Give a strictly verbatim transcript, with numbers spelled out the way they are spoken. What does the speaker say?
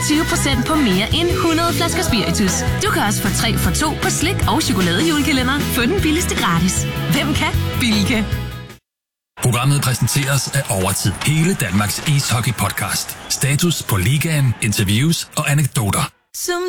tyve procent på mere end hundrede flasker spiritus. Du kan også få tre for to på slik og chokoladejulekalender. Få den billigste gratis. Hvem kan? Bilka. Programmet præsenteres af Overtid. Hele Danmarks ishockey-podcast. Status på ligaen, interviews og anekdoter. Som